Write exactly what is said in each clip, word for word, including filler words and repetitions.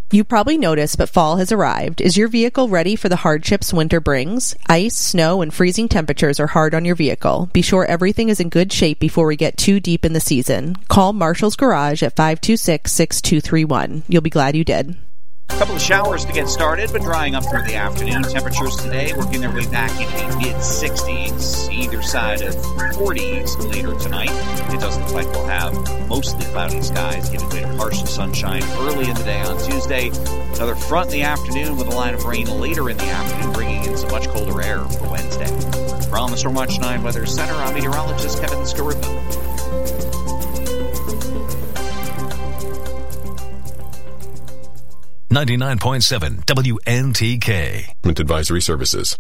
You probably noticed, but fall has arrived. Is your vehicle ready for the hardships winter brings? Ice, snow, and freezing temperatures are hard on your vehicle. Be sure everything is in good shape before we get too deep in the season. Call Marshall's Garage at five two six, six two three one. You'll be glad you did. A couple of showers to get started, but drying up through the afternoon. Temperatures today working their way back into mid-sixties, either side of forties later tonight. It doesn't look like we'll have mostly cloudy skies, giving way to partial sunshine early in the day on Tuesday. Another front in the afternoon with a line of rain later in the afternoon, bringing in some much colder air for Wednesday. From the Stormwatch nine Weather Center, I'm meteorologist Kevin Scarripa. ninety-nine point seven W N T K. Advisory Services.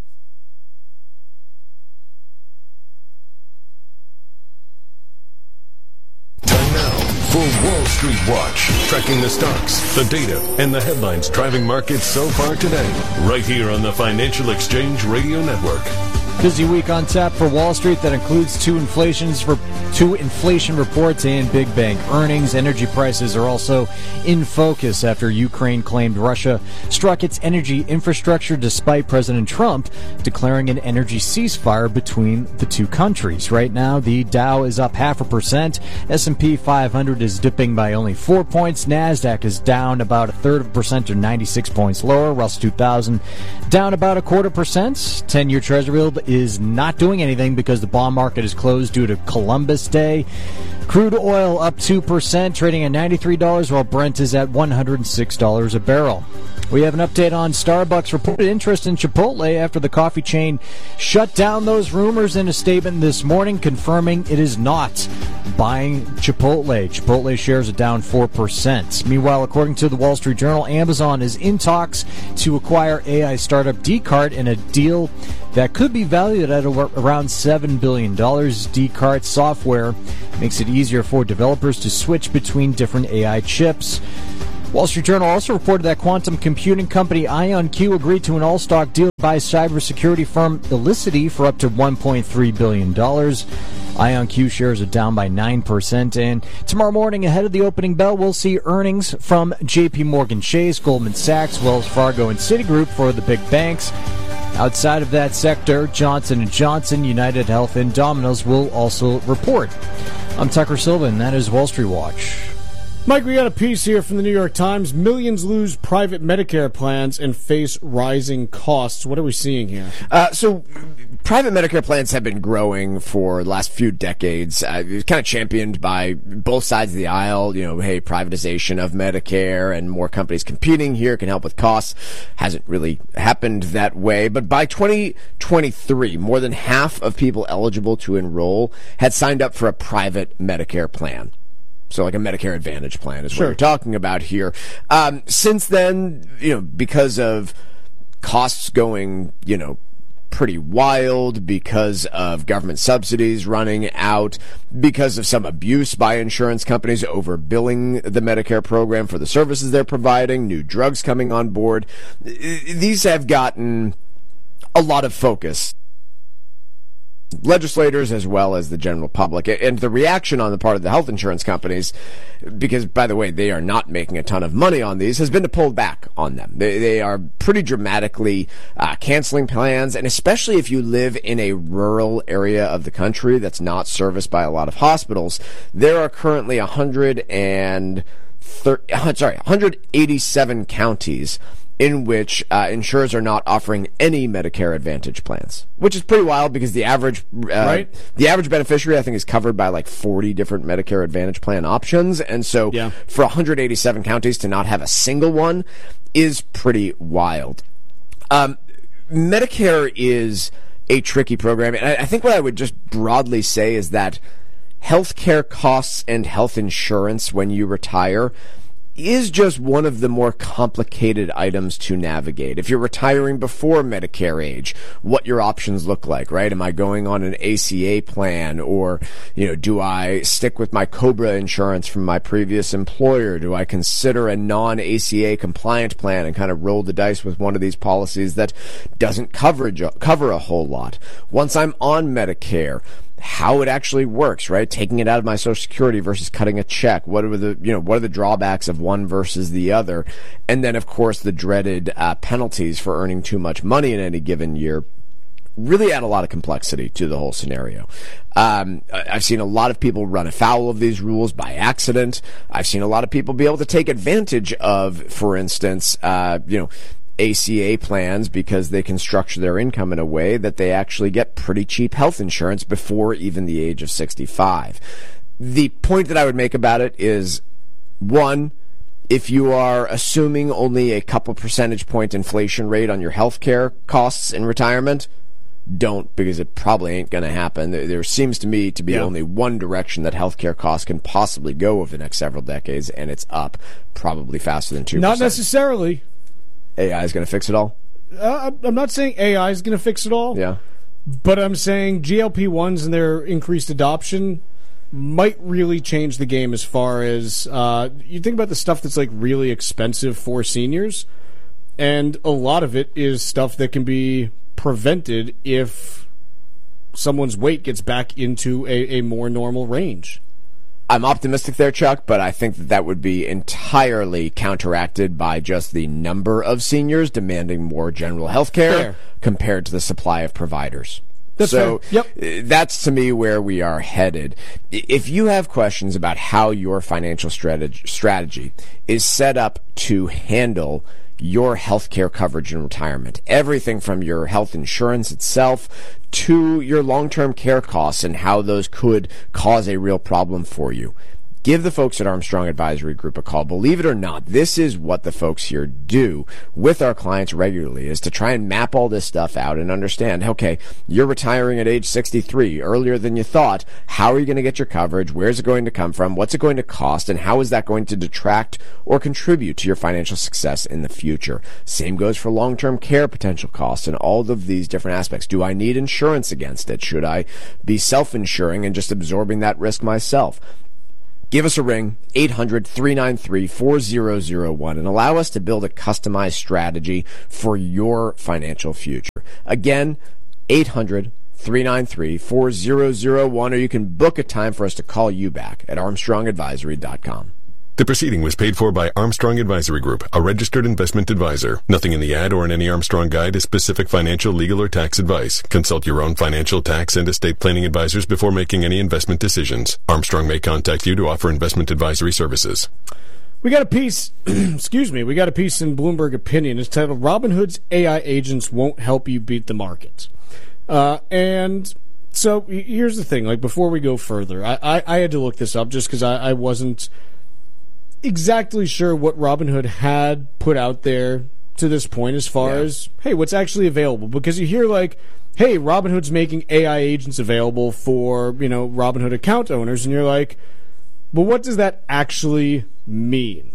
Time now for Wall Street Watch. Tracking the stocks, the data, and the headlines driving markets so far today. Right here on the Financial Exchange Radio Network. Busy week on tap for Wall Street that includes two inflations for two inflation reports and big bank earnings. Energy prices are also in focus after Ukraine claimed Russia struck its energy infrastructure despite President Trump declaring an energy ceasefire between the two countries. Right now, the Dow is up half a percent. S and P five hundred is dipping by only four points. NASDAQ is down about a third of a percent to ninety-six points lower. Russell two thousand down about a quarter percent. ten-year Treasury bill is not doing anything because the bond market is closed due to Columbus Day. Crude oil up two percent, trading at ninety-three dollars, while Brent is at one hundred six dollars a barrel. We have an update on Starbucks reported interest in Chipotle after the coffee chain shut down those rumors in a statement this morning, confirming it is not buying Chipotle. Chipotle shares are down four percent. Meanwhile, according to the Wall Street Journal, Amazon is in talks to acquire A I startup Descartes in a deal that could be valued at around seven billion dollars. Descartes software makes it easier for developers to switch between different A I chips. Wall Street Journal also reported that quantum computing company IonQ agreed to an all-stock deal to buy cybersecurity firm Elicity for up to one point three billion dollars. IonQ shares are down by nine percent. And tomorrow morning, ahead of the opening bell, we'll see earnings from J P Morgan Chase, Goldman Sachs, Wells Fargo, and Citigroup for the big banks. Outside of that sector, Johnson and Johnson, United Health, and Domino's will also report. I'm Tucker Silva, and that is Wall Street Watch. Mike, we got a piece here from the New York Times. Millions lose private Medicare plans and face rising costs. What are we seeing here? Uh, so private Medicare plans have been growing for the last few decades. Uh, it's kind of championed by both sides of the aisle. You know, hey, privatization of Medicare and more companies competing here can help with costs. Hasn't really happened that way. But by twenty twenty-three, more than half of people eligible to enroll had signed up for a private Medicare plan. So like a Medicare Advantage plan is what Sure. we're talking about here. Um, since then, you know, because of costs going, you know, pretty wild, because of government subsidies running out, because of some abuse by insurance companies overbilling the Medicare program for the services they're providing, new drugs coming on board, these have gotten a lot of focus. Legislators as well as the general public, and the reaction on the part of the health insurance companies, because by the way they are not making a ton of money on these, has been to pull back on them. They, they are pretty dramatically uh, canceling plans, and especially if you live in a rural area of the country that's not serviced by a lot of hospitals. There are currently one hundred and thirty, sorry, one hundred eighty-seven counties in which uh, insurers are not offering any Medicare Advantage plans, which is pretty wild because the average uh, right. the average beneficiary, I think, is covered by like forty different Medicare Advantage plan options. And so yeah. for one hundred eighty-seven counties to not have a single one is pretty wild. Um, Medicare is a tricky program. And I, I think what I would just broadly say is that healthcare costs and health insurance when you retire is just one of the more complicated items to navigate. If you're retiring before Medicare age, what your options look like, right? Am I going on an A C A plan, or, you know, do I stick with my COBRA insurance from my previous employer? Do I consider a non-A C A compliant plan and kind of roll the dice with one of these policies that doesn't cover, cover a whole lot? Once I'm on Medicare, how it actually works, right? Taking it out of my Social Security versus cutting a check. What are the, you know, what are the drawbacks of one versus the other? And then, of course, the dreaded uh, penalties for earning too much money in any given year really add a lot of complexity to the whole scenario. Um, I've seen a lot of people run afoul of these rules by accident. I've seen a lot of people be able to take advantage of, for instance, uh, you know, A C A plans because they can structure their income in a way that they actually get pretty cheap health insurance before even the age of sixty-five. The point that I would make about it is, one, if you are assuming only a couple percentage point inflation rate on your healthcare costs in retirement, don't, because it probably ain't going to happen. There seems to me to be yeah. only one direction that healthcare costs can possibly go over the next several decades, and it's up, probably faster than two percent. Not necessarily. A I is going to fix it all? Uh, I'm not saying A I is going to fix it all. Yeah. But I'm saying G L P ones and their increased adoption might really change the game as far as uh, you think about the stuff that's like really expensive for seniors, and a lot of it is stuff that can be prevented if someone's weight gets back into a, a more normal range. I'm optimistic there, Chuck, but I think that that would be entirely counteracted by just the number of seniors demanding more general health care compared to the supply of providers. That's so fair. Yep. That's, to me, where we are headed. If you have questions about how your financial strategy, strategy is set up to handle your health care coverage in retirement, everything from your health insurance itself to your long-term care costs and how those could cause a real problem for you, give the folks at Armstrong Advisory Group a call. Believe it or not, this is what the folks here do with our clients regularly, is to try and map all this stuff out and understand, okay, you're retiring at age sixty-three, earlier than you thought. How are you going to get your coverage? Where's it going to come from? What's it going to cost? And how is that going to detract or contribute to your financial success in the future? Same goes for long-term care potential costs and all of these different aspects. Do I need insurance against it? Should I be self-insuring and just absorbing that risk myself? Give us a ring, eight hundred, three nine three, four zero zero one, and allow us to build a customized strategy for your financial future. Again, eight hundred, three nine three, four zero zero one, or you can book a time for us to call you back at armstrong advisory dot com. The proceeding was paid for by Armstrong Advisory Group, a registered investment advisor. Nothing in the ad or in any Armstrong guide is specific financial, legal, or tax advice. Consult your own financial, tax, and estate planning advisors before making any investment decisions. Armstrong may contact you to offer investment advisory services. We got a piece, excuse me, we got a piece in Bloomberg Opinion. It's titled, Robinhood's A I Agents Won't Help You Beat the Market. Uh, and so here's the thing, like before we go further, I, I, I had to look this up just because I, I wasn't exactly sure what Robinhood had put out there to this point as far yeah. as, hey, what's actually available. Because you hear like, hey, Robinhood's making A I agents available for, you know, Robinhood account owners, and you're like, well, what does that actually mean?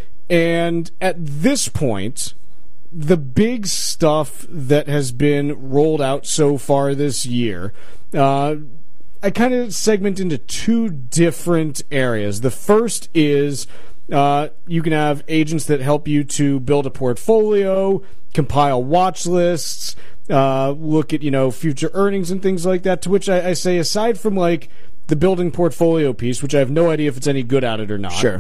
And at this point, the big stuff that has been rolled out so far this year, uh, I kind of segment into two different areas. The first is Uh, you can have agents that help you to build a portfolio, compile watch lists, uh, look at, you know, future earnings and things like that, to which I, I say, aside from, like, the building portfolio piece, which I have no idea if it's any good at it or not. Sure.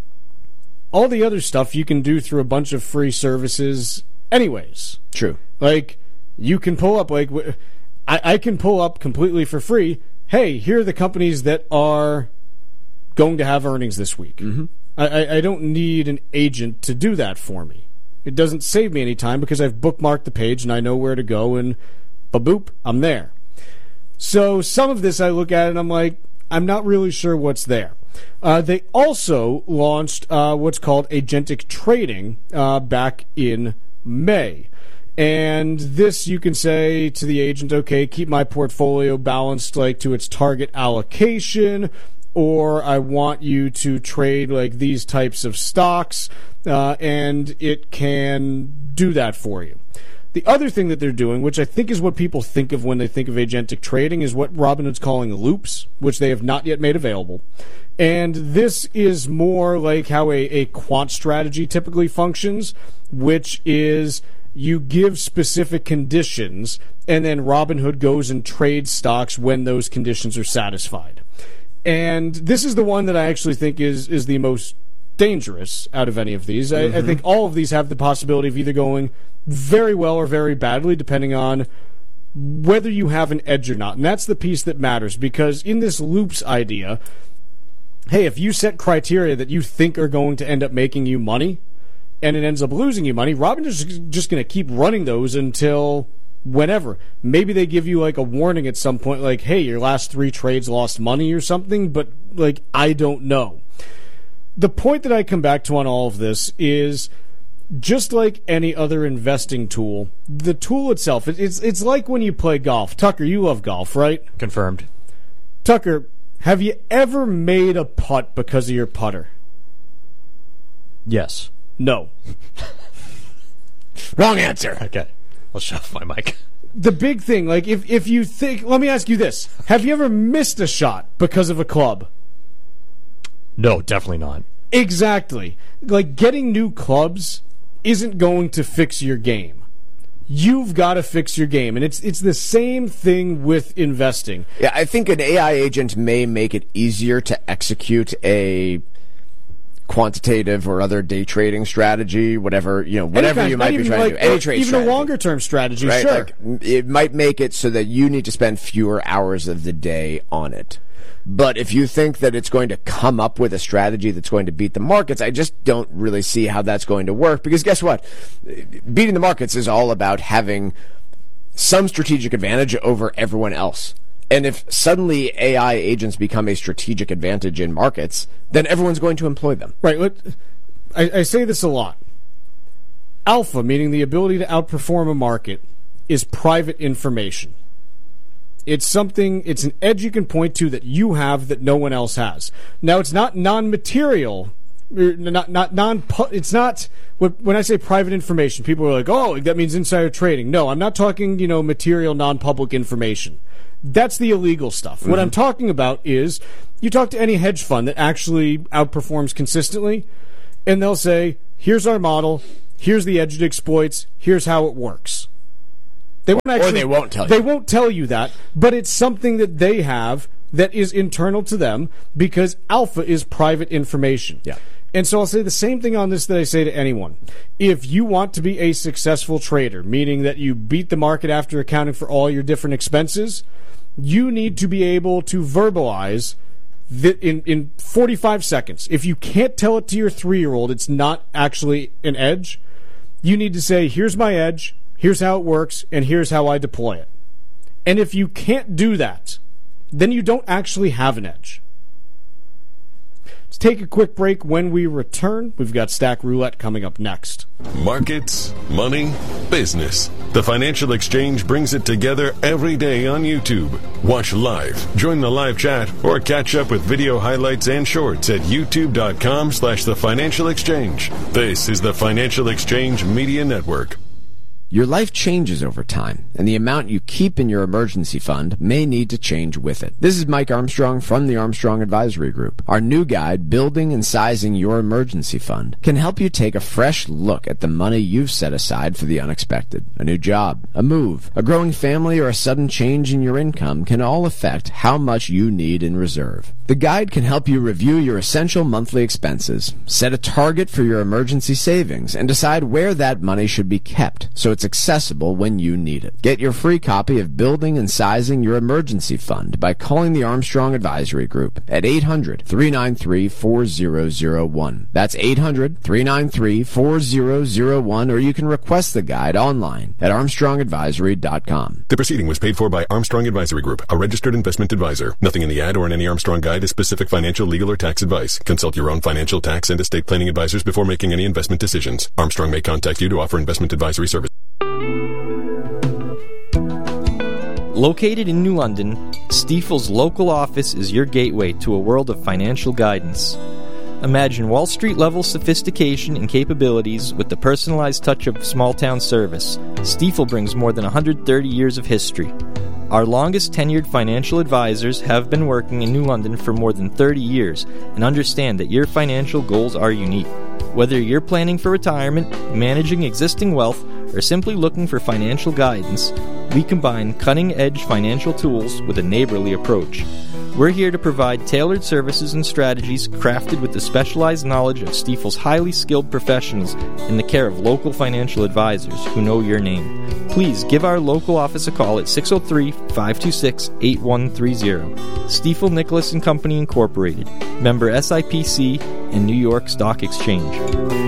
All the other stuff you can do through a bunch of free services anyways. True. Like, you can pull up, like, I, I can pull up completely for free, hey, here are the companies that are going to have earnings this week. Mm-hmm. I, I don't need an agent to do that for me. It doesn't save me any time because I've bookmarked the page and I know where to go, and ba-boop, I'm there. So some of this I look at and I'm like, I'm not really sure what's there. Uh, they also launched uh, what's called agentic trading uh, back in May. And this, you can say to the agent, okay, keep my portfolio balanced like to its target allocation, or I want you to trade like these types of stocks, uh, and it can do that for you. The other thing that they're doing, which I think is what people think of when they think of agentic trading, is what Robinhood's calling loops, which they have not yet made available. And this is more like how a, a quant strategy typically functions, which is you give specific conditions, and then Robinhood goes and trades stocks when those conditions are satisfied. And this is the one that I actually think is, is the most dangerous out of any of these. Mm-hmm. I, I think all of these have the possibility of either going very well or very badly, depending on whether you have an edge or not. And that's the piece that matters, because in this loops idea, hey, if you set criteria that you think are going to end up making you money, and it ends up losing you money, Robinhood's just going to keep running those until whenever. Maybe they give you like a warning at some point, like, hey, your last three trades lost money or something, but like, I don't know. The point that I come back to on all of this is, just like any other investing tool, the tool itself, it's it's like when you play golf. Tucker, you love golf, right? Confirmed. Tucker, have you ever made a putt because of your putter? Yes. No. Wrong answer. Okay. I'll shut off my mic. The big thing, like, if, if you think... Let me ask you this. Have you ever missed a shot because of a club? No, definitely not. Exactly. Like, getting new clubs isn't going to fix your game. You've got to fix your game. And it's it's the same thing with investing. Yeah, I think an A I agent may make it easier to execute a quantitative or other day trading strategy, whatever, you know, whatever kind, you might be trying like, to do. Any trade even strategy. a longer term strategy, right? sure. Like, it might make it so that you need to spend fewer hours of the day on it. But if you think that it's going to come up with a strategy that's going to beat the markets, I just don't really see how that's going to work. Because guess what? Beating the markets is all about having some strategic advantage over everyone else. And if suddenly A I agents become a strategic advantage in markets, then everyone's going to employ them. Right. I, I say this a lot. Alpha, meaning the ability to outperform a market, is private information. It's something, it's an edge you can point to that you have that no one else has. Now, it's not non-material, not not non. It's not, when I say private information, people are like, oh, that means insider trading. No, I'm not talking, you know, material, non-public information. That's the illegal stuff. Mm-hmm. What I'm talking about is, you talk to any hedge fund that actually outperforms consistently, and they'll say, here's our model, here's the edge it exploits, here's how it works. They won't actually, or they won't tell you. They won't tell you that, but it's something that they have that is internal to them, because alpha is private information. Yeah. And so I'll say the same thing on this that I say to anyone. If you want to be a successful trader, meaning that you beat the market after accounting for all your different expenses, you need to be able to verbalize that in, in forty-five seconds. If you can't tell it to your three-year-old, it's not actually an edge. You need to say, here's my edge, here's how it works, and here's how I deploy it. And if you can't do that, then you don't actually have an edge. Let's take a quick break. When we return, we've got Stack Roulette coming up next. Markets, money, business. The Financial Exchange brings it together every day on YouTube. Watch live, join the live chat, or catch up with video highlights and shorts at youtube.com slash the Financial Exchange. This is the Financial Exchange Media Network. Your life changes over time, and the amount you keep in your emergency fund may need to change with it. This is Mike Armstrong from the Armstrong Advisory Group. Our new guide, Building and Sizing Your Emergency Fund, can help you take a fresh look at the money you've set aside for the unexpected. A new job, a move, a growing family, or a sudden change in your income can all affect how much you need in reserve. The guide can help you review your essential monthly expenses, set a target for your emergency savings, and decide where that money should be kept so it's accessible when you need it. Get your free copy of Building and Sizing Your Emergency Fund by calling the Armstrong Advisory Group at eight hundred, three nine three, four zero zero one. That's eight hundred, three nine three, four zero zero one, or you can request the guide online at armstrong advisory dot com. The proceeding was paid for by Armstrong Advisory Group, a registered investment advisor. Nothing in the ad or in any Armstrong guide is specific financial, legal, or tax advice. Consult your own financial, tax, and estate planning advisors before making any investment decisions. Armstrong may contact you to offer investment advisory service. Located in New London, Stifel's local office is your gateway to a world of financial guidance. Imagine Wall Street-level sophistication and capabilities with the personalized touch of small-town service. Stifel brings more than one hundred thirty years of history. Our longest tenured financial advisors have been working in New London for more than thirty years and understand that your financial goals are unique. Whether you're planning for retirement, managing existing wealth, or simply looking for financial guidance, we combine cutting-edge financial tools with a neighborly approach. We're here to provide tailored services and strategies crafted with the specialized knowledge of Stifel's highly skilled professionals in the care of local financial advisors who know your name. Please give our local office a call at six oh three, five two six, eight one three zero. Stiefel Nicholas and Company Incorporated, member S I P C and New York Stock Exchange.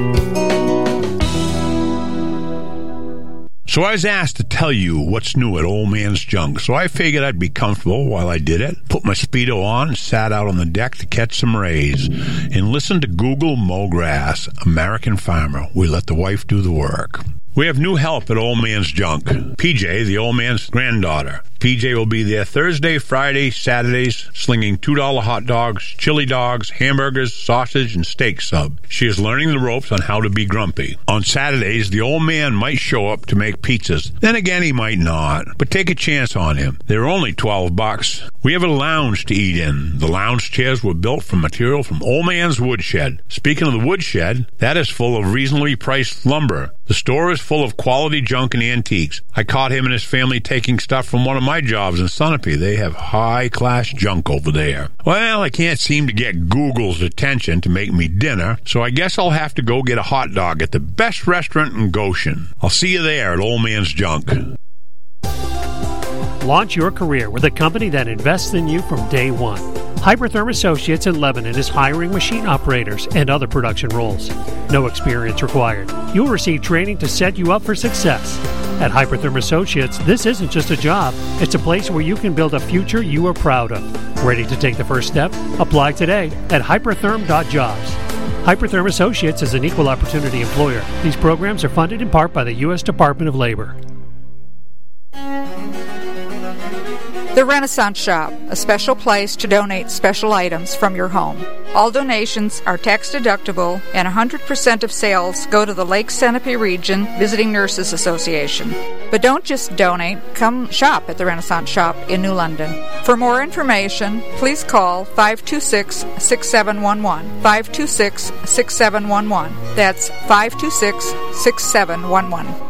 So I was asked to tell you what's new at Old Man's Junk, so I figured I'd be comfortable while I did it, put my Speedo on, and sat out on the deck to catch some rays, and listen to Google Mow Grass, American Farmer. We let the wife do the work. We have new help at Old Man's Junk. P J, the old man's granddaughter. P J will be there Thursday, Friday, Saturdays, slinging two dollar hot dogs, chili dogs, hamburgers, sausage, and steak sub. She is learning the ropes on how to be grumpy. On Saturdays, the old man might show up to make pizzas. Then again, he might not. But take a chance on him. They're only twelve bucks. We have a lounge to eat in. The lounge chairs were built from material from Old Man's Woodshed. Speaking of the woodshed, that is full of reasonably priced lumber. The store is full of quality junk and antiques. I caught him and his family taking stuff from one of my jobs in Sunapee. They have high-class junk over there. Well, I can't seem to get Google's attention to make me dinner, so I guess I'll have to go get a hot dog at the best restaurant in Goshen. I'll see you there at Old Man's Junk. Launch your career with a company that invests in you from day one. Hypertherm Associates in Lebanon is hiring machine operators and other production roles. No experience required. You'll receive training to set you up for success. At Hypertherm Associates, this isn't just a job. It's a place where you can build a future you are proud of. Ready to take the first step? Apply today at hypertherm dot jobs. Hypertherm Associates is an equal opportunity employer. These programs are funded in part by the U S Department of Labor. The Renaissance Shop, a special place to donate special items from your home. All donations are tax deductible and one hundred percent of sales go to the Lake Sunapee Region Visiting Nurses Association. But don't just donate, come shop at the Renaissance Shop in New London. For more information, please call five two six, six seven one one, five two six, six seven one one. That's five two six, six seven one one.